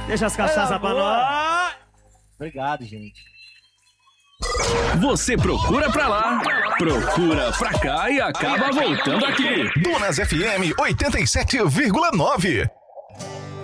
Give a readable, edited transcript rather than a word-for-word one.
Deixa as cachaças pra nós. Obrigado, gente. Você procura pra lá, procura pra cá e acaba voltando aqui. Donas FM 87,9.